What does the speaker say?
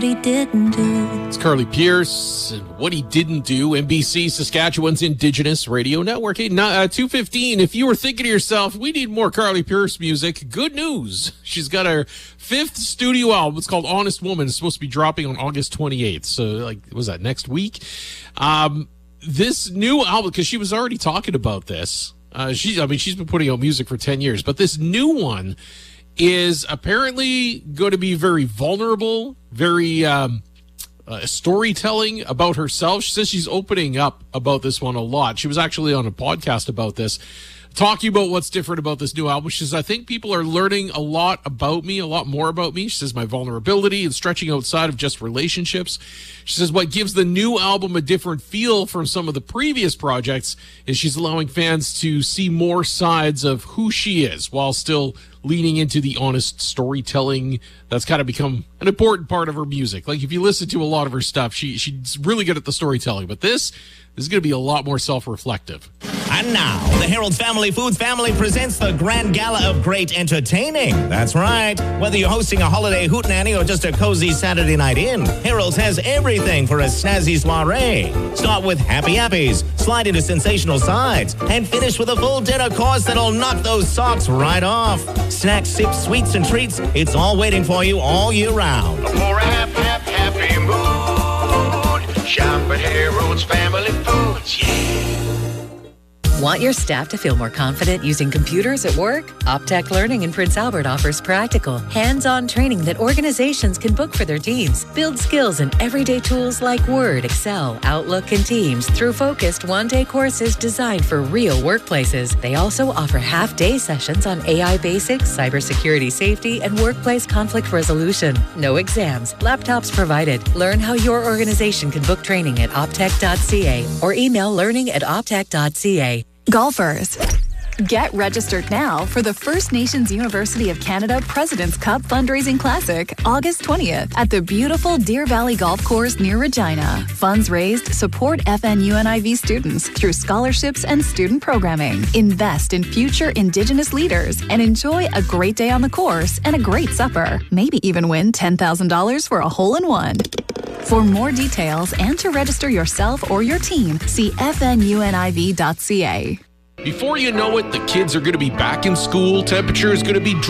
he didn't do. It's Carly Pierce and What He Didn't Do, NBC Saskatchewan's Indigenous Radio Network. Hey, 2:15, if you were thinking to yourself, we need more Carly Pierce music, good news. She's got her 5th studio album. It's called Honest Woman. It's supposed to be dropping on August 28th. So, was that next week? This new album, because she was already talking about this. She's been putting out music for 10 years, but this new one is apparently going to be very vulnerable, very storytelling about herself. She says she's opening up about this one a lot. She was actually on a podcast about this, talking about what's different about this new album. She says, I think people are learning a lot about me, a lot more about me. She says, my vulnerability and stretching outside of just relationships. She says, what gives the new album a different feel from some of the previous projects is she's allowing fans to see more sides of who she is while still leaning into the honest storytelling that's kind of become an important part of her music. Like, if you listen to a lot of her stuff, she's really good at the storytelling, but this is going to be a lot more self-reflective. And now, the Harold's Family Foods family presents the Grand Gala of Great Entertaining. That's right. Whether you're hosting a holiday hootenanny or just a cozy Saturday night in, Harold's has everything for a snazzy soiree. Start with happy appies, slide into sensational sides, and finish with a full dinner course that'll knock those socks right off. Snacks, sips, sweets, and treats, it's all waiting for you all year round. For a happy mood, shop at Harold's Family Foods, yeah. Want your staff to feel more confident using computers at work? Optech Learning in Prince Albert offers practical, hands-on training that organizations can book for their teams. Build skills in everyday tools like Word, Excel, Outlook, and Teams through focused one-day courses designed for real workplaces. They also offer half-day sessions on AI basics, cybersecurity safety, and workplace conflict resolution. No exams, laptops provided. Learn how your organization can book training at optech.ca or email learning@optech.ca. Golfers, get registered now for the First Nations University of Canada President's Cup Fundraising Classic, August 20th at the beautiful Deer Valley Golf Course near Regina. Funds raised support FNUNIV students through scholarships and student programming. Invest in future Indigenous leaders and enjoy a great day on the course and a great supper. Maybe even win $10,000 for a hole-in-one. For more details and to register yourself or your team, see fnuniv.ca. Before you know it, the kids are going to be back in school. Temperature is going to be